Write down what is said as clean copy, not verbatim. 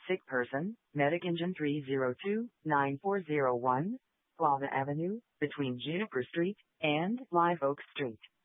Sick person, Medic Engine 302-9401, Guava Avenue, between Juniper Street and Live Oak Street.